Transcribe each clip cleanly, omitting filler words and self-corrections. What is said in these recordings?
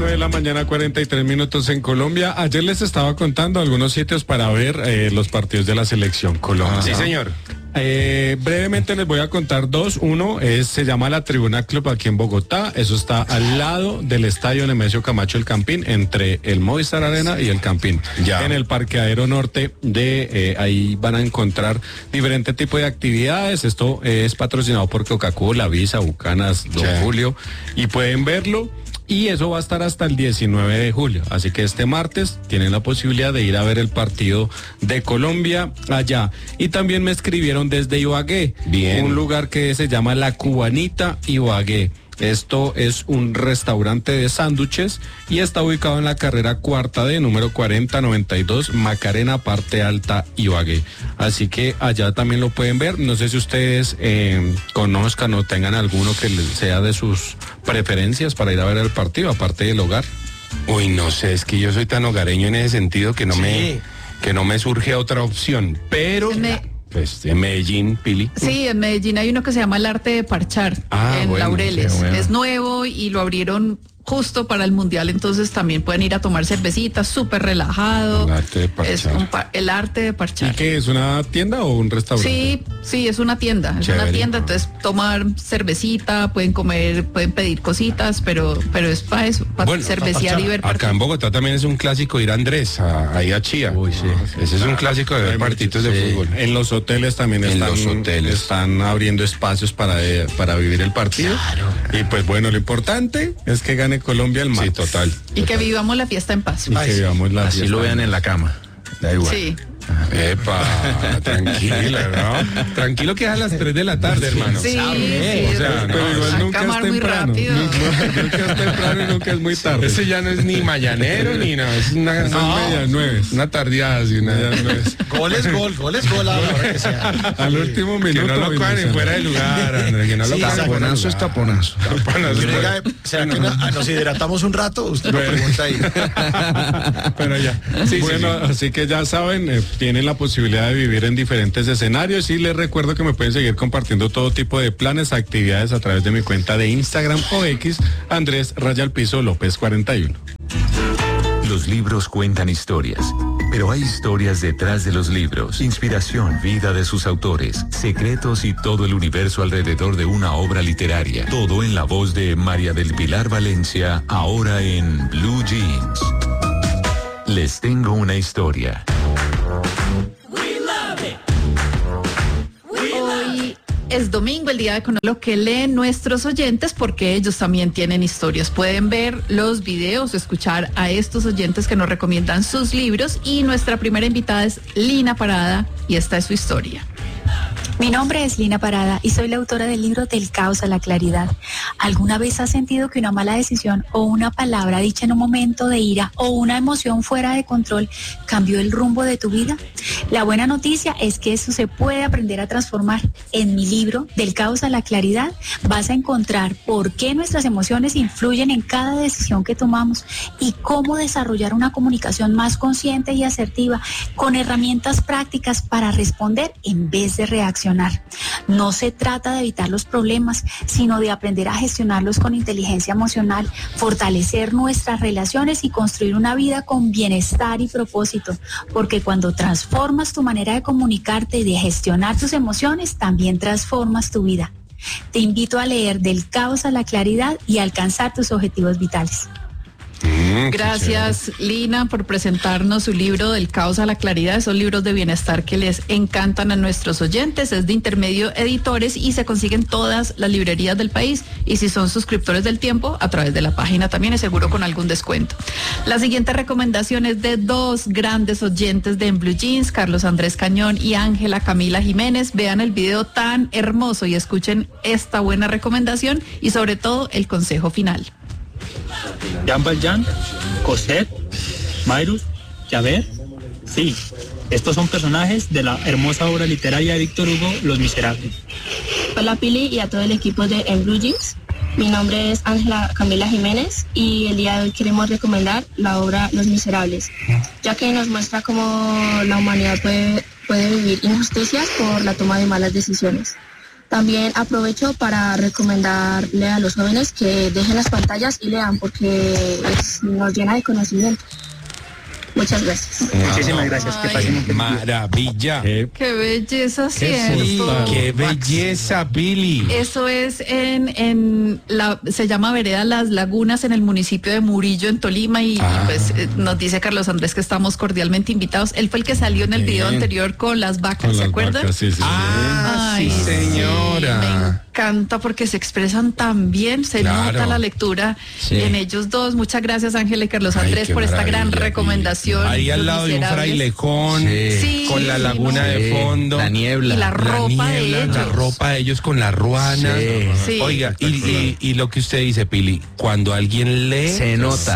9 de la mañana, 43 minutos en Colombia. Ayer les estaba contando algunos sitios para ver los partidos de la selección Colombia. Sí, señor. Brevemente les voy a contar dos. Uno se llama la Tribuna Club aquí en Bogotá. Eso está al lado del estadio Nemesio Camacho El Campín, entre el Movistar Arena y el Campín. Ya. En el parqueadero norte ahí van a encontrar diferentes tipos de actividades. Esto es patrocinado por Coca-Cola, Visa, Bucanas, Don Julio, y pueden verlo. Y eso va a estar hasta el 19 de julio. Así que este martes tienen la posibilidad de ir a ver el partido de Colombia allá. Y también me escribieron desde Ibagué. Bien. Un lugar que se llama La Cubanita Ibagué. Esto es un restaurante de sándwiches y está ubicado en la carrera cuarta D, número 4092, Macarena, parte alta, Ibagué. Así que allá también lo pueden ver. No sé si ustedes conozcan o tengan alguno que sea de sus preferencias para ir a ver el partido, aparte del hogar. Uy, no sé, es que yo soy tan hogareño en ese sentido que no me surge otra opción. Pero... Pues en Medellín, Pili. Sí, en Medellín hay uno que se llama El Arte de Parchar, en bueno, Laureles. bueno. Es nuevo y lo abrieron justo para el Mundial, entonces también pueden ir a tomar cervecitas, súper relajado. El Arte de Parchar. Es el Arte de Parchar. ¿Y qué es, una tienda o un restaurante? Sí, es una tienda. Es Chévere. una tienda, entonces tomar cervecita, pueden comer, pueden pedir cositas, pero es para eso, para cervecear y ver Acá partidos. en Bogotá también es un clásico ir a Andrés, ahí a Chía. Uy, sí. Ese es un clásico de ver partidos de fútbol. En los hoteles también están abriendo espacios para vivir el partido. Claro. Y pues bueno, lo importante es que gane Colombia el martes. Sí, total. Y que vivamos la fiesta en paz. Y que vivamos la Así fiesta. lo vean en la cama. Da igual. Sí. Epa, tranquila, ¿no? Tranquilo que es a las 3 de la tarde, hermano. Sí, o sea, Pero no, igual nunca es acabar muy temprano. rápido. Nunca es temprano y nunca es muy tarde. Ese ya no es ni mañanero ni nada, es una medias nueves. una tardeada así, Medias nueves. Gol es gol a la hora que sea. Al último minuto. que no lo cojan en fuera de lugar, André, que no lo cojan en fuera de lugar. taponazo. Taponazo. ¿Será que nos hidratamos un rato? Usted lo pregunta ahí. Pero ya. Bueno, así que ya saben, tienen la posibilidad de vivir en diferentes escenarios y les recuerdo que me pueden seguir compartiendo todo tipo de planes, actividades a través de mi cuenta de Instagram o X, Andrés_López 41. Los libros cuentan historias, pero hay historias detrás de los libros, inspiración, vida de sus autores, secretos y todo el universo alrededor de una obra literaria. Todo en la voz de María del Pilar Valencia, ahora en Blue Jeans. Les tengo una historia. Hoy es domingo, el día de conocer lo que leen nuestros oyentes, porque ellos también tienen historias. Pueden ver los videos, escuchar a estos oyentes que nos recomiendan sus libros. Y nuestra primera invitada es Lina Parada y esta es su historia. Mi nombre es Lina Parada y soy la autora del libro Del caos a la claridad. ¿Alguna vez has sentido que una mala decisión o una palabra dicha en un momento de ira o una emoción fuera de control cambió el rumbo de tu vida? La buena noticia es que eso se puede aprender a transformar. En mi libro Del caos a la claridad vas a encontrar por qué nuestras emociones influyen en cada decisión que tomamos y cómo desarrollar una comunicación más consciente y asertiva con herramientas prácticas para responder en vez de reaccionar. No se trata de evitar los problemas, sino de aprender a gestionarlos con inteligencia emocional, fortalecer nuestras relaciones y construir una vida con bienestar y propósito, porque cuando transformas tu manera de comunicarte y de gestionar tus emociones, también transformas tu vida. Te invito a leer Del caos a la claridad y a alcanzar tus objetivos vitales. Gracias, Lina, por presentarnos su libro Del caos a la claridad, esos libros de bienestar que les encantan a nuestros oyentes. Es de Intermedio Editores y se consiguen todas las librerías del país, y si son suscriptores del Tiempo, a través de la página también, es seguro con algún descuento. La siguiente recomendación es de dos grandes oyentes de En Blue Jeans, Carlos Andrés Cañón y Ángela Camila Jiménez. Vean el video tan hermoso y escuchen esta buena recomendación y sobre todo el consejo final. Jean Valjean, Cosette, Mayrus, Javert, sí, estos son personajes de la hermosa obra literaria de Víctor Hugo, Los Miserables. Hola Pili y a todo el equipo de En Blue Jeans. Mi nombre es Ángela Camila Jiménez y el día de hoy queremos recomendar la obra Los Miserables, ya que nos muestra cómo la humanidad puede vivir injusticias por la toma de malas decisiones. También aprovecho para recomendarle a los jóvenes que dejen las pantallas y lean porque nos llena de conocimiento. Muchas gracias. Muchísimas gracias. Que pasen un feliz día. Maravilla. Qué belleza, ¿cierto? Qué belleza, Billy. Eso es se llama Vereda Las Lagunas en el municipio de Murillo, en Tolima, y pues nos dice Carlos Andrés que estamos cordialmente invitados. Él fue el que salió en el video anterior con las vacas, ¿se acuerdan? Vacas, sí. Ay, sí, señora. Me encanta porque se expresan tan bien, se nota la lectura en ellos dos. Muchas gracias, Ángela y Carlos Andrés, por esta gran recomendación. Ahí al lado de un frailejón, con la laguna de fondo. La niebla. Y la ropa de ellos. La ropa de ellos con la ruana. Sí. Oiga, y lo que usted dice, Pili, cuando alguien lee, se nota.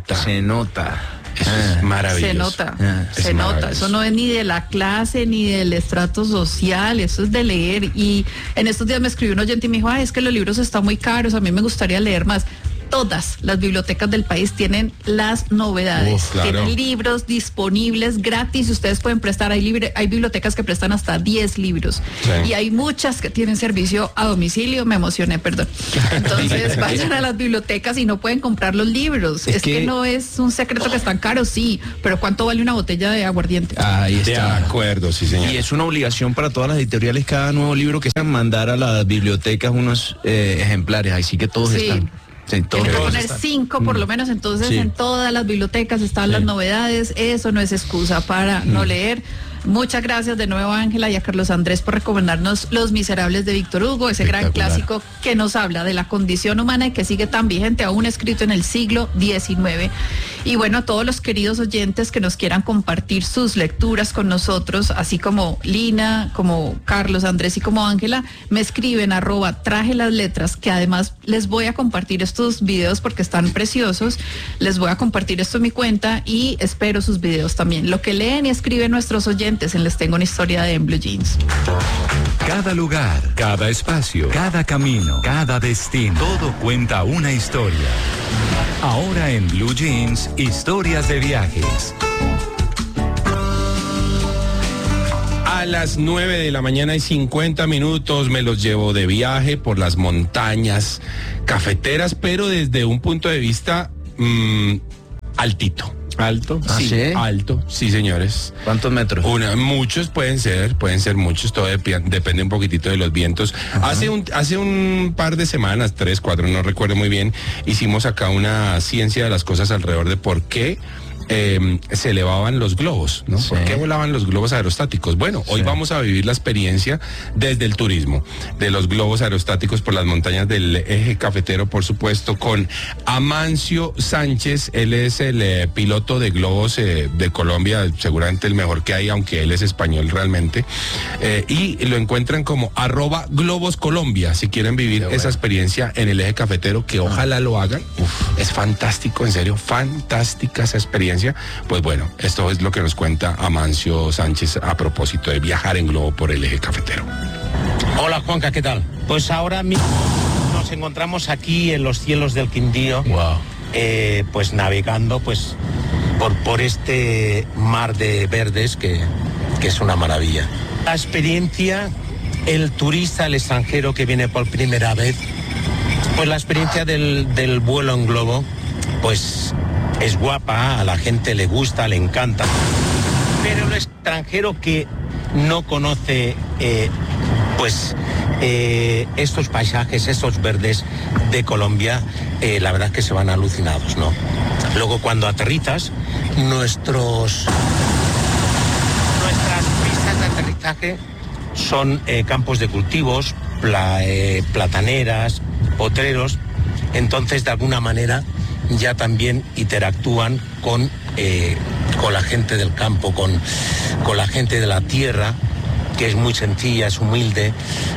Eso es maravilloso. Se nota. Eso no es ni de la clase ni del estrato social, eso es de leer. Y en estos días me escribió un oyente y me dijo, es que los libros están muy caros, a mí me gustaría leer más. Todas las bibliotecas del país tienen las novedades. Claro. Tienen libros disponibles gratis. Ustedes pueden prestar. Hay bibliotecas que prestan hasta 10 libros. Sí. Y hay muchas que tienen servicio a domicilio. Me emocioné, perdón. Entonces vayan a las bibliotecas y no pueden comprar los libros. Es que no es un secreto que están caros, sí. Pero ¿cuánto vale una botella de aguardiente? Ahí está. De acuerdo, sí, señor. Y es una obligación para todas las editoriales, cada nuevo libro que sean, mandar a las bibliotecas unos ejemplares. Así que todos están. Sí, tienen que poner 5 por lo menos, entonces en todas las bibliotecas están las novedades. Eso no es excusa para no leer. Muchas gracias de nuevo a Ángela y a Carlos Andrés por recomendarnos Los Miserables de Víctor Hugo, ese gran clásico que nos habla de la condición humana y que sigue tan vigente, aún escrito en el siglo XIX. Y bueno, a todos los queridos oyentes que nos quieran compartir sus lecturas con nosotros, así como Lina, como Carlos Andrés y como Ángela, me escriben @traje las letras, que además les voy a compartir estos videos porque están preciosos. Les voy a compartir esto en mi cuenta y espero sus videos también. Lo que leen y escriben nuestros oyentes en Les Tengo una Historia de En Blue Jeans. Cada lugar, cada espacio, cada camino, cada destino, todo cuenta una historia. Ahora en Blue Jeans, historias de viajes. A las 9 de la mañana y 50 minutos me los llevo de viaje por las montañas cafeteras, pero desde un punto de vista altito. ¿Alto? Sí, alto, sí, señores. ¿Cuántos metros? Muchos pueden ser muchos, todo depende un poquitito de los vientos. Hace un par de semanas, 3, 4, no recuerdo muy bien, hicimos acá una ciencia de las cosas alrededor de por qué se elevaban los globos, ¿no? Sí. ¿Por qué volaban los globos aerostáticos? Bueno, hoy vamos a vivir la experiencia desde el turismo, de los globos aerostáticos por las montañas del eje cafetero, por supuesto, con Amancio Sánchez. Él es el piloto de globos de Colombia, seguramente el mejor que hay, aunque él es español realmente, y lo encuentran como @globoscolombia, si quieren vivir esa experiencia en el eje cafetero, que ojalá lo hagan. Es fantástico, en serio, fantástica esa experiencia. Pues bueno, esto es lo que nos cuenta Amancio Sánchez a propósito de viajar en globo por el eje cafetero. Hola Juanca, ¿qué tal? Pues ahora mismo nos encontramos aquí en los cielos del Quindío, pues navegando pues por este mar de verdes que es una maravilla. La experiencia, el turista, el extranjero que viene por primera vez, pues la experiencia del vuelo en globo, pues es guapa, a la gente le gusta, le encanta. Pero el extranjero que no conoce estos paisajes, estos verdes de Colombia, la verdad es que se van alucinados, ¿no? Luego cuando aterrizas, nuestras pistas de aterrizaje son campos de cultivos, plataneras, potreros. Entonces, de alguna manera, ya también interactúan con la gente del campo, con la gente de la tierra, que es muy sencilla, es humilde.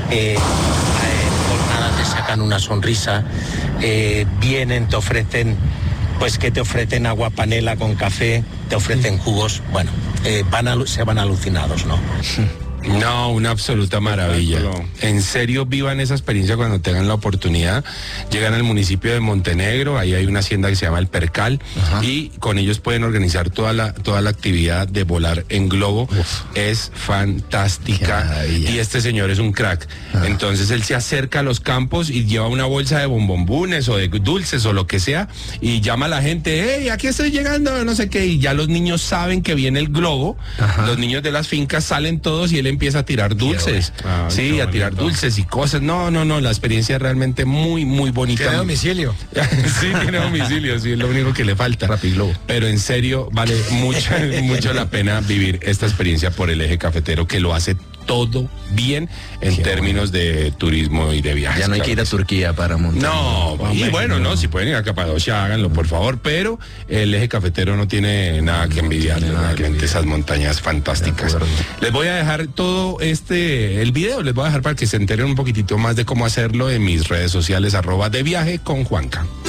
Por nada te sacan una sonrisa, vienen, te ofrecen, pues que te ofrecen agua panela con café, te ofrecen jugos, bueno, se van alucinados, ¿no? No, una absoluta maravilla. En serio, vivan esa experiencia cuando tengan la oportunidad. Llegan al municipio de Montenegro, ahí hay una hacienda que se llama El Percal, y con ellos pueden organizar toda la actividad de volar en globo. Es fantástica. Y este señor es un crack. Entonces él se acerca a los campos y lleva una bolsa de bombombunes o de dulces o lo que sea, y llama a la gente, hey, aquí estoy llegando, no sé qué, y ya los niños saben que viene el globo. Los niños de las fincas salen todos y él empieza a tirar dulces. Sí, a tirar dulces y cosas. No, la experiencia es realmente muy, muy bonita. ¿Tiene domicilio? Sí, tiene domicilio, sí, es lo único que le falta. Rapiglobo. Pero en serio, vale mucho la pena vivir esta experiencia por el eje cafetero, que lo hace todo bien en términos de turismo y de viajes. Ya no hay que ir a Turquía para montar. No, y bueno, no, si pueden ir a Capadocia, háganlo, por favor, pero el eje cafetero no tiene nada que envidiarle, realmente esas montañas fantásticas. Les voy a dejar todo el video, les voy a dejar para que se enteren un poquitito más de cómo hacerlo en mis redes sociales, @deviaje con Juanca.